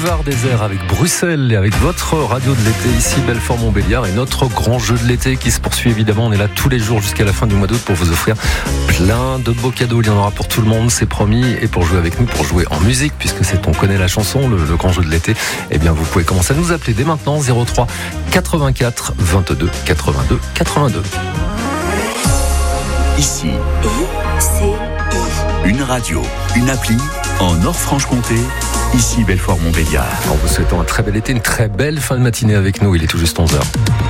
Boulevard Désert avec Bruxelles et avec votre radio de l'été ici Belfort-Montbéliard et notre grand jeu de l'été qui se poursuit évidemment. On est là tous les jours jusqu'à la fin du mois d'août pour vous offrir plein de beaux cadeaux. Il y en aura pour tout le monde, c'est promis. Et pour jouer avec nous, pour jouer en musique, puisque c'est On connaît la chanson, le grand jeu de l'été, eh bien vous pouvez commencer à nous appeler dès maintenant 03 84 22 82 82. Ici, une radio, une appli en Nord-Franche-Comté, ici Belfort-Montbéliard. En vous souhaitant un très bel été, une très belle fin de matinée avec nous, il est tout juste 11h.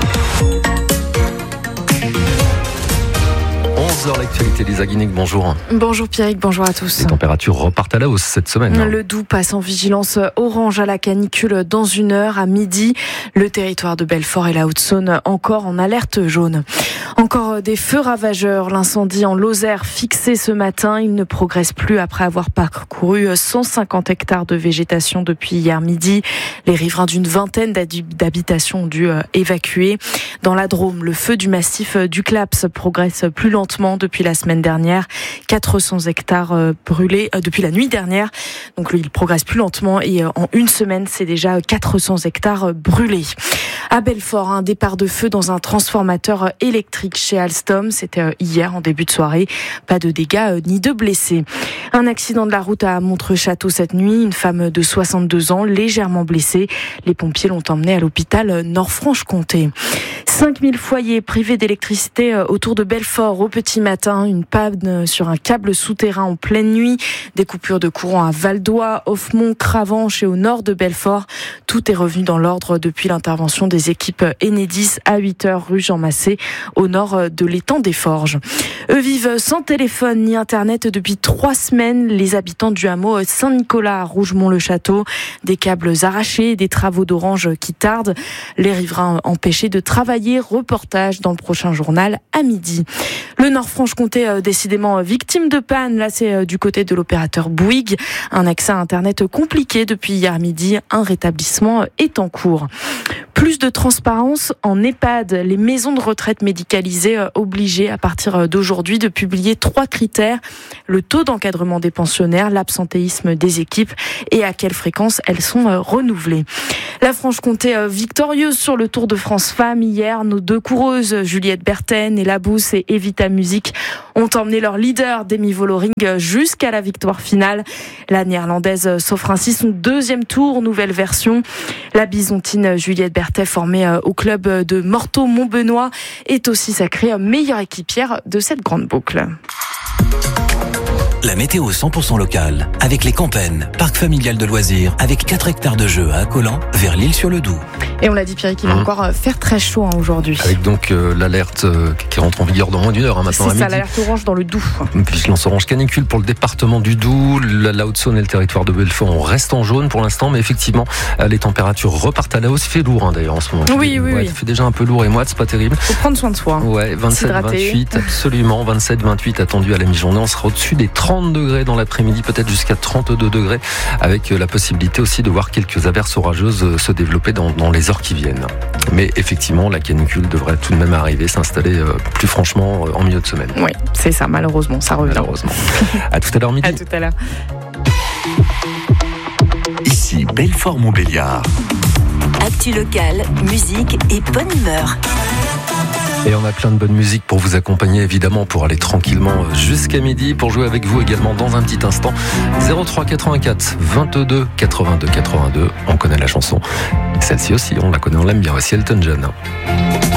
11h l'actualité, Lisa Guinic, bonjour. Bonjour Pierrick, bonjour à tous. Les températures repartent à la hausse cette semaine. Le Doubs passe en vigilance orange à la canicule dans 1 heure à midi. Le territoire de Belfort et la Haute-Saône encore en alerte jaune. Encore des feux ravageurs. L'incendie en Lozère fixé ce matin. Il ne progresse plus après avoir parcouru 150 hectares de végétation depuis hier midi. Les riverains d'une vingtaine d'habitations ont dû évacuer. Dans la Drôme, le feu du massif du Claps progresse plus lentement depuis la semaine dernière. 400 hectares brûlés depuis la nuit dernière. Donc il progresse plus lentement et en une semaine, c'est déjà 400 hectares brûlés. À Belfort, un départ de feu dans un transformateur électrique chez Alstom. C'était hier en début de soirée. Pas de dégâts ni de blessés. Un accident de la route à Montreux-Château cette nuit. Une femme de 62 ans légèrement blessée. Les pompiers l'ont emmenée à l'hôpital Nord-Franche-Comté. 5000 foyers privés d'électricité autour de Belfort au petit matin. Une panne sur un câble souterrain en pleine nuit. Des coupures de courant à Valdois, Offemont, Cravanche et au nord de Belfort. Tout est revenu dans l'ordre depuis l'intervention des équipes Enedis à 8h rue Jean Massé au nord de l'étang des Forges. Eux vivent sans téléphone ni internet depuis 3 semaines. Les habitants du hameau Saint-Nicolas à Rougemont-le-Château. Des câbles arrachés, des travaux d'Orange qui tardent. Les riverains empêchés de travailler. Reportage dans le prochain journal à midi. Le Nord-Franche-Comté décidément victime de panne. Là, c'est du côté de l'opérateur Bouygues. Un accès à Internet compliqué depuis hier midi. Un rétablissement est en cours. Plus de transparence en EHPAD. Les maisons de retraite médicalisées obligées à partir d'aujourd'hui de publier 3 critères. Le taux d'encadrement des pensionnaires, l'absentéisme des équipes et à quelle fréquence elles sont renouvelées. La Franche-Comté victorieuse sur le Tour de France Femmes hier. Nos 2 coureuses, Juliette Berthen et Labousse et Evita Music, ont emmené leur leader Demi Vollering jusqu'à la victoire finale. La néerlandaise s'offre ainsi son 2e tour, nouvelle version. La bisontine Juliette Berthen, formée au club de Morteau-Montbenoît, est aussi sacrée meilleure équipière de cette grande boucle. La météo 100% locale, avec les Campennes, parc familial de loisirs, avec 4 hectares de jeux à Accolan, vers l'Île-sur-le-Doubs. Et on l'a dit, Pierrick, il va encore faire très chaud aujourd'hui. Avec donc l'alerte qui rentre en vigueur dans moins d'1 heure maintenant à midi. C'est ça, l'alerte orange dans le Doubs. Vigilance orange canicule pour le département du Doubs. La Haute-Saône et le territoire de Belfort, on reste en jaune pour l'instant, mais effectivement, les températures repartent à la hausse. Il fait lourd d'ailleurs en ce moment. Oui. Il fait déjà un peu lourd et moite, c'est pas terrible. Faut prendre soin de soi. Ouais, 27, 28, absolument. 27, 28 attendu à la mi-journée. On sera au-dessus des 30 degrés dans l'après-midi, peut-être jusqu'à 32 degrés, avec la possibilité aussi de voir quelques averses orageuses se développer dans les heures qui viennent. Mais effectivement, la canicule devrait tout de même arriver, s'installer plus franchement en milieu de semaine. Oui, c'est ça, malheureusement, ça revient. Malheureusement. À tout à l'heure midi. À tout à l'heure. Ici Belfort-Montbéliard. Actu locale, musique et bonne humeur. Et on a plein de bonne musique pour vous accompagner, évidemment, pour aller tranquillement jusqu'à midi, pour jouer avec vous également dans un petit instant. 03 84 22 82 82. On connaît la chanson. Celle-ci aussi, on la connaît, on l'aime bien aussi, Elton John.